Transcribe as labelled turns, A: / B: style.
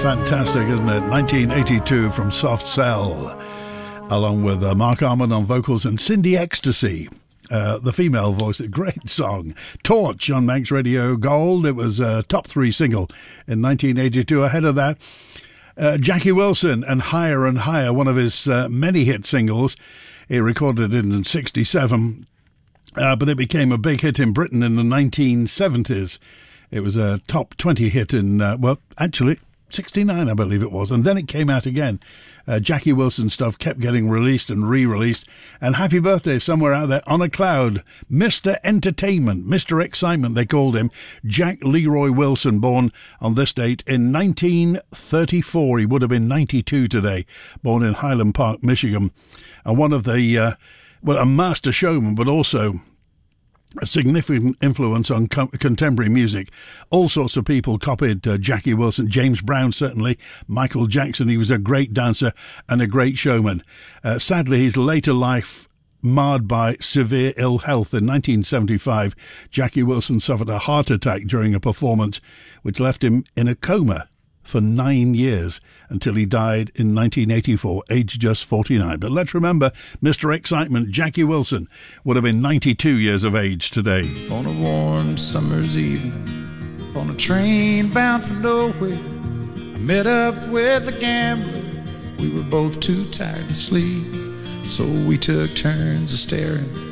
A: Fantastic, isn't it? 1982 from Soft Cell, along with Mark Armand on vocals and Cindy Ecstasy, the female voice. A great song. Torch on Manx Radio Gold. It was a top 3 single in 1982. Ahead of that, Jackie Wilson and Higher and Higher, one of his many hit singles. He recorded it in 67, but it became a big hit in Britain in the 1970s. It was a top 20 hit in, well, actually, 69, I believe it was. And then it came out again. Jackie Wilson stuff kept getting released and re-released. And happy birthday somewhere out there on a cloud. Mr. Entertainment, Mr. Excitement, they called him. Jack Leroy Wilson, born on this date in 1934. He would have been 92 today. Born in Highland Park, Michigan. And one of the, well, a master showman, but also a significant influence on contemporary music. All sorts of people copied Jackie Wilson. James Brown, certainly. Michael Jackson. He was a great dancer and a great showman. Sadly, his later life marred by severe ill health. In 1975, Jackie Wilson suffered a heart attack during a performance, which left him in a coma for 9 years until he died in 1984, aged just 49. But let's remember, Mr. Excitement, Jackie Wilson, would have been 92 years of age today.
B: On a warm summer's evening, on a train bound for nowhere, I met up with a gambler. We were both too tired to sleep, so we took turns of staring